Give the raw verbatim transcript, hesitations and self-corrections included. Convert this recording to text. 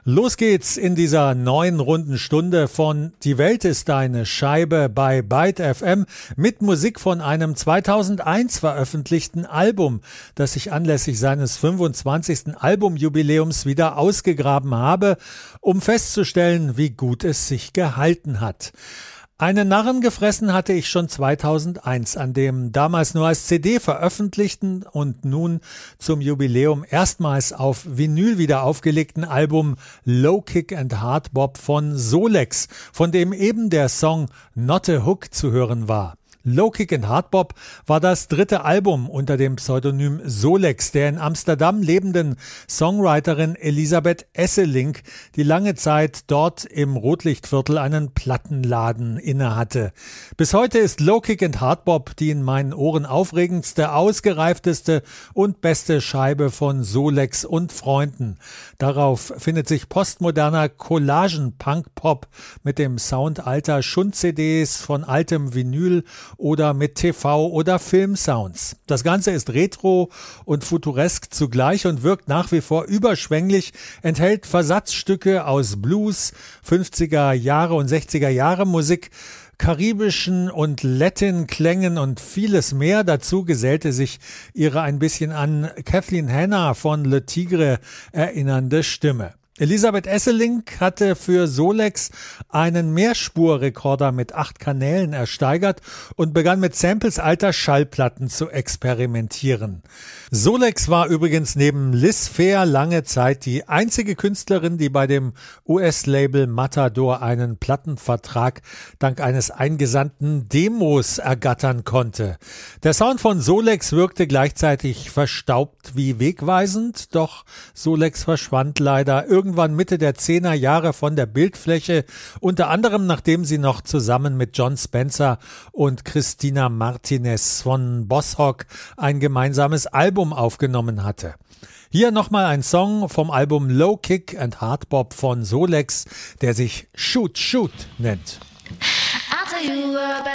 Los geht's in dieser neuen runden Stunde von Die Welt ist deine Scheibe bei Byte F M mit Musik von einem zweitausendeins veröffentlichten Album, das ich anlässlich seines fünfundzwanzigsten Albumjubiläums wieder ausgegraben habe, um festzustellen, wie gut es sich gehalten hat. Einen Narren gefressen hatte ich schon zweitausendeins an dem damals nur als C D veröffentlichten und nun zum Jubiläum erstmals auf Vinyl wieder aufgelegten Album Low Kick and Hard Bop von Solex, von dem eben der Song Not a Hook zu hören war. Low Kick and Hard Bop war das dritte Album unter dem Pseudonym Solex der in Amsterdam lebenden Songwriterin Elisabeth Esselink, die lange Zeit dort im Rotlichtviertel einen Plattenladen innehatte. Bis heute ist Low Kick and Hard Bop die in meinen Ohren aufregendste, ausgereifteste und beste Scheibe von Solex und Freunden. Darauf findet sich postmoderner Collagen-Punk-Pop mit dem Sound alter Schund-C Ds von altem Vinyl oder mit T V- oder Filmsounds. Das Ganze ist retro und futuresk zugleich und wirkt nach wie vor überschwänglich, enthält Versatzstücke aus Blues, fünfziger Jahre und sechziger Jahre Musik, karibischen und Latin-Klängen und vieles mehr. Dazu gesellte sich ihre ein bisschen an Kathleen Hanna von Le Tigre erinnernde Stimme. Elisabeth Esselink hatte für Solex einen Mehrspurrekorder mit acht Kanälen ersteigert und begann mit Samples alter Schallplatten zu experimentieren. Solex war übrigens neben Liz Phair lange Zeit die einzige Künstlerin, die bei dem U S-Label Matador einen Plattenvertrag dank eines eingesandten Demos ergattern konnte. Der Sound von Solex wirkte gleichzeitig verstaubt wie wegweisend, doch Solex verschwand leider irgendwann Irgendwann Mitte der zehner Jahre von der Bildfläche, unter anderem nachdem sie noch zusammen mit John Spencer und Christina Martinez von Bosshock ein gemeinsames Album aufgenommen hatte. Hier nochmal ein Song vom Album Low Kick and Hard Bop von Solex, der sich Shoot Shoot nennt.